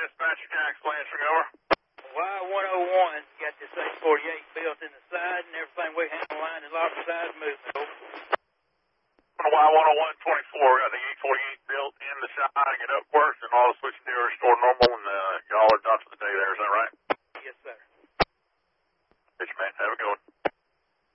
Dispatcher, Jackson Lansing, over. Y101 got this 848 built in the side and everything we handle line is lopsided movement, over. Y101-24, got the 848 built in the side, get up worse, and all the switch to restore normal, and y'all are done for the day there, is that right? Yes, sir. Bitch, man, have a good one.